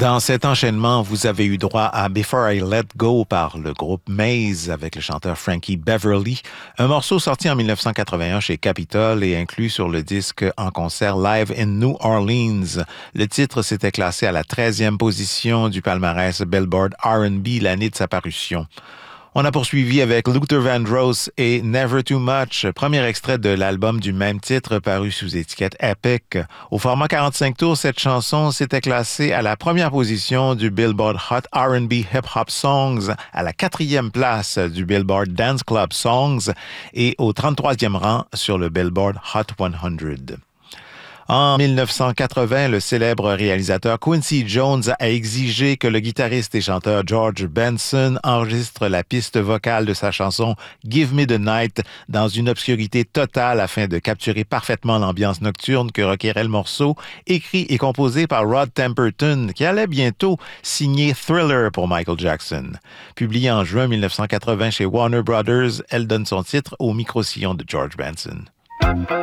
Dans cet enchaînement, vous avez eu droit à Before I Let Go par le groupe Maze avec le chanteur Frankie Beverly, un morceau sorti en 1981 chez Capitol et inclus sur le disque en concert Live in New Orleans. Le titre s'était classé à la 13e position du palmarès Billboard R&B l'année de sa parution. On a poursuivi avec Luther Vandross et Never Too Much, premier extrait de l'album du même titre paru sous étiquette Epic. Au format 45 tours, cette chanson s'était classée à la première position du Billboard Hot R&B Hip Hop Songs, à la 4e place du Billboard Dance Club Songs et au 33e rang sur le Billboard Hot 100. En 1980, le célèbre réalisateur Quincy Jones a exigé que le guitariste et chanteur George Benson enregistre la piste vocale de sa chanson Give Me the Night dans une obscurité totale afin de capturer parfaitement l'ambiance nocturne que requérait le morceau, écrit et composé par Rod Temperton, qui allait bientôt signer Thriller pour Michael Jackson. Publiée en juin 1980 chez Warner Brothers, elle donne son titre au micro-sillon de George Benson.